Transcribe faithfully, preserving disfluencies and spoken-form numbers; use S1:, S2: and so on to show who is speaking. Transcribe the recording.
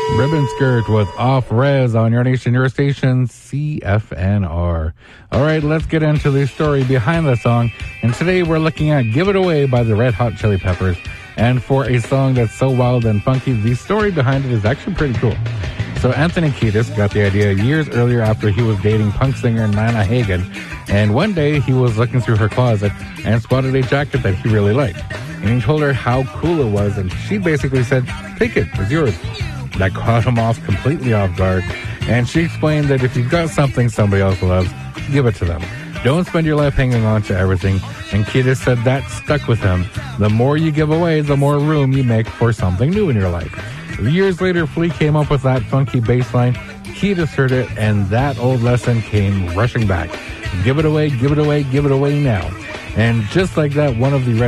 S1: Ribbon Skirt with Off Res on your nation, your station, C F N R. All right, let's get into the story behind the song. And today we're looking at Give It Away by the Red Hot Chili Peppers. And for a song that's so wild and funky, the story behind it is actually pretty cool. So Anthony Kiedis got the idea years earlier after he was dating punk singer Nana Hagen. And one day he was looking through her closet and spotted a jacket that he really liked. And he told her how cool it was, and she basically said, "Take it, it's yours." That caught him off completely off guard. And she explained that if you've got something somebody else loves, give it to them. Don't spend your life hanging on to everything. And Kiedis said that stuck with him. The more you give away, the more room you make for something new in your life. Years later, Flea came up with that funky bass line. Kiedis heard it, and that old lesson came rushing back. Give it away, give it away, give it away now. And just like that, one of the Red